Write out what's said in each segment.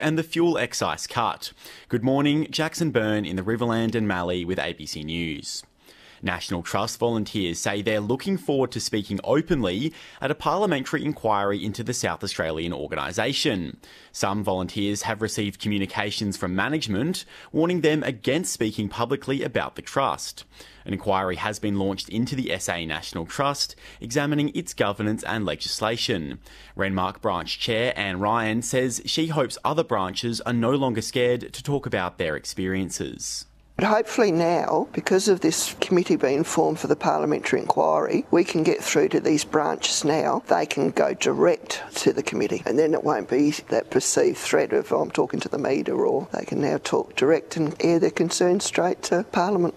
and the fuel excise cut. Good morning, Jackson Byrne in the Riverland and Mallee with ABC News. National Trust volunteers say they're looking forward to speaking openly at a parliamentary inquiry into the South Australian organisation. Some volunteers have received communications from management warning them against speaking publicly about the trust. An inquiry has been launched into the SA National Trust, examining its governance and legislation. Renmark Branch Chair Anne Ryan says she hopes other branches are no longer scared to talk about their experiences. But hopefully now, because of this committee being formed for the parliamentary inquiry, we can get through to these branches now. They can go direct to the committee, and then it won't be that perceived threat of, I'm talking to the media, or they can now talk direct and air their concerns straight to Parliament.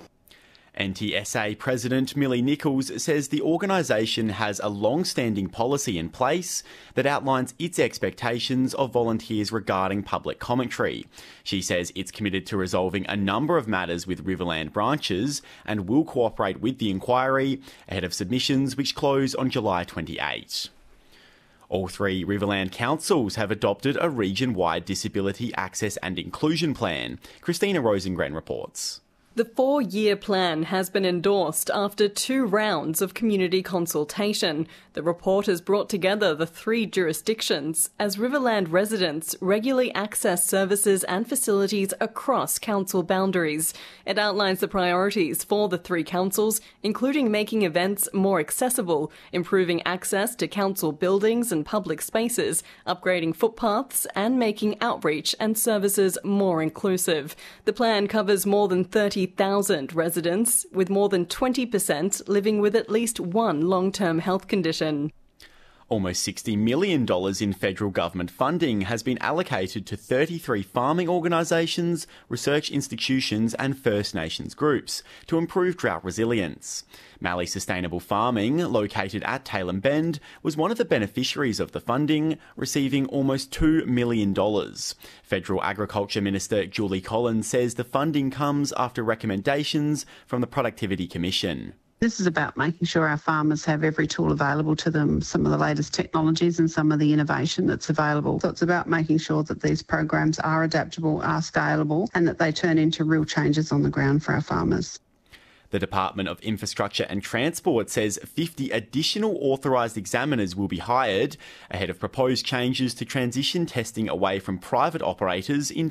NTSA President Millie Nichols says the organisation has a long-standing policy in place that outlines its expectations of volunteers regarding public commentary. She says it's committed to resolving a number of matters with Riverland branches and will cooperate with the inquiry ahead of submissions which close on July 28. All three Riverland councils have adopted a region-wide disability access and inclusion plan. Christina Rosengren reports. The 4-year plan has been endorsed after 2 rounds of community consultation. The report has brought together the 3 jurisdictions as Riverland residents regularly access services and facilities across council boundaries. It outlines the priorities for the 3 councils, including making events more accessible, improving access to council buildings and public spaces, upgrading footpaths, and making outreach and services more inclusive. The plan covers more than 30,000 residents, with more than 20% living with at least one long-term health condition. Almost $60 million in federal government funding has been allocated to 33 farming organisations, research institutions and First Nations groups to improve drought resilience. Mallee Sustainable Farming, located at Tailem Bend, was one of the beneficiaries of the funding, receiving almost $2 million. Federal Agriculture Minister Julie Collins says the funding comes after recommendations from the Productivity Commission. This is about making sure our farmers have every tool available to them, some of the latest technologies and some of the innovation that's available. So it's about making sure that these programs are adaptable, are scalable, and that they turn into real changes on the ground for our farmers. The Department of Infrastructure and Transport says 50 additional authorised examiners will be hired ahead of proposed changes to transition testing away from private operators in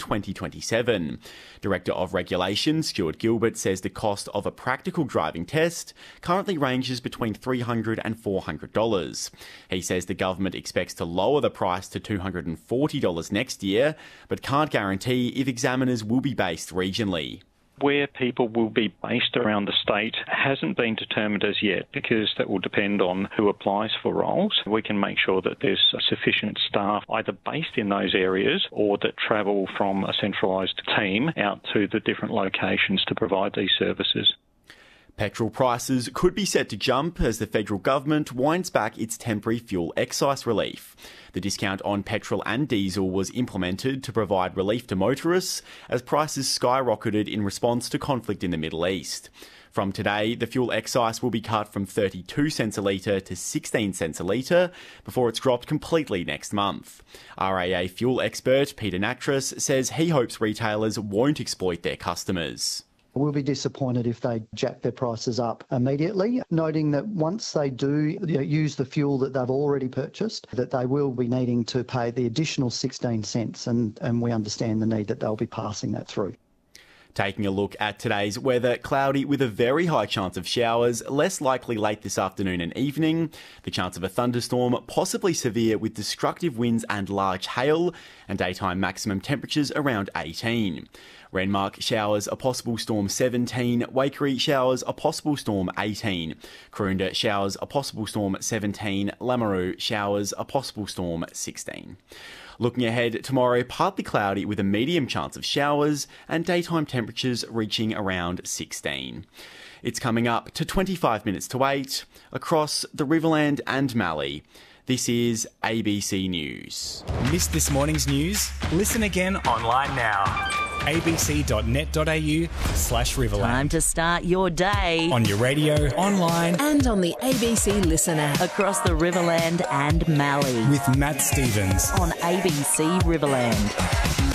2027. Director of Regulation Stuart Gilbert says the cost of a practical driving test currently ranges between $300 and $400. He says the government expects to lower the price to $240 next year, but can't guarantee if examiners will be based regionally. Where people will be based around the state hasn't been determined as yet, because that will depend on who applies for roles. We can make sure that there's sufficient staff either based in those areas or that travel from a centralised team out to the different locations to provide these services. Petrol prices could be set to jump as the federal government winds back its temporary fuel excise relief. The discount on petrol and diesel was implemented to provide relief to motorists as prices skyrocketed in response to conflict in the Middle East. From today, the fuel excise will be cut from 32 cents a litre to 16 cents a litre before it's dropped completely next month. RAA fuel expert Peter Natras says he hopes retailers won't exploit their customers. We'll be disappointed if they jack their prices up immediately, noting that once they do use the fuel that they've already purchased, that they will be needing to pay the additional 16 cents, and we understand the need that they'll be passing that through. Taking a look at today's weather, cloudy with a very high chance of showers, less likely late this afternoon and evening. The chance of a thunderstorm, possibly severe with destructive winds and large hail, and daytime maximum temperatures around 18. Renmark showers, a possible storm 17. Waikerie showers, a possible storm 18. Karoonda showers, a possible storm 17. Lameroo showers, a possible storm 16. Looking ahead, tomorrow partly cloudy with a medium chance of showers and daytime temperatures reaching around 16. It's coming up to 25 minutes to 8 across the Riverland and Mallee. This is ABC News. Missed this morning's news? Listen again online now. abc.net.au/Riverland. Time to start your day. On your radio, online, and on the ABC Listen app. Across the Riverland and Mallee. With Matt Stevens. On ABC Riverland.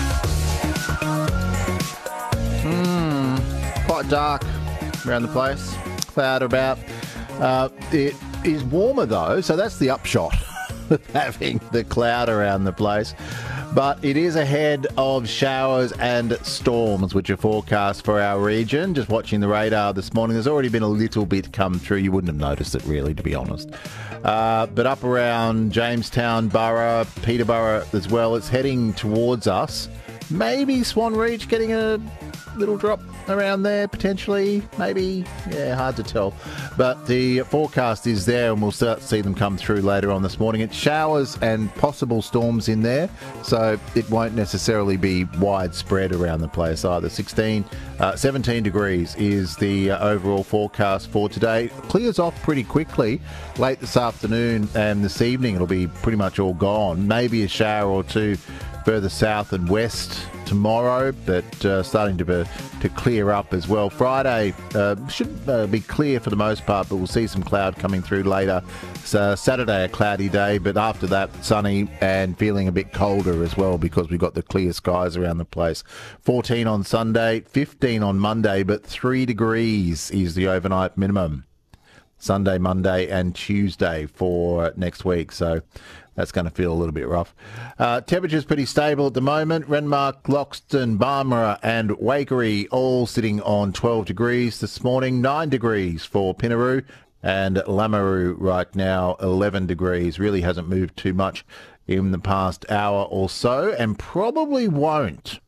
quite dark around the place. Cloud about. It is warmer though, so that's the upshot of having the cloud around the place. But it is ahead of showers and storms, which are forecast for our region. Just watching the radar this morning, there's already been a little bit come through. You wouldn't have noticed it, really, to be honest. But up around Jamestown Borough, Peterborough as well, it's heading towards us. Maybe Swan Reach getting a little drop around there, potentially, maybe. Yeah, hard to tell. But the forecast is there, and we'll start to see them come through later on this morning. It's showers and possible storms in there, so it won't necessarily be widespread around the place either. 17 degrees is the overall forecast for today. Clears off pretty quickly. Late this afternoon and this evening, it'll be pretty much all gone. Maybe a shower or two further south and west tomorrow, but starting to clear up as well. Friday should be clear for the most part, but we'll see some cloud coming through later. So Saturday, a cloudy day, but after that, sunny and feeling a bit colder as well because we've got the clear skies around the place. 14 on Sunday, 15 on Monday, but 3 degrees is the overnight minimum. Sunday, Monday and Tuesday for next week, so that's going to feel a little bit rough. Temperature's pretty stable at the moment. Renmark, Loxton, Barmera and Waikerie all sitting on 12 degrees this morning. 9 degrees for Pinaroo and Lameroo right now, 11 degrees. Really hasn't moved too much in the past hour or so, and probably won't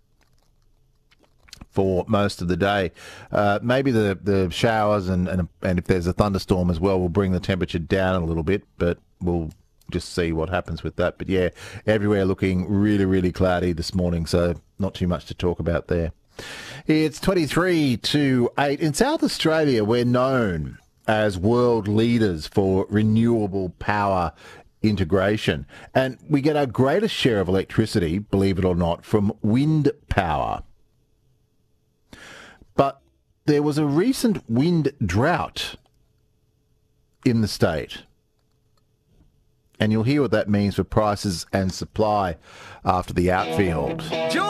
for most of the day. Maybe the showers and if there's a thunderstorm as well will bring the temperature down a little bit, but we'll just see what happens with that. But yeah, everywhere looking really, really cloudy this morning, so not too much to talk about there. It's 23 to 8. In South Australia, we're known as world leaders for renewable power integration, and we get our greatest share of electricity, believe it or not, from wind power. But there was a recent wind drought in the state, and you'll hear what that means for prices and supply after the outfield.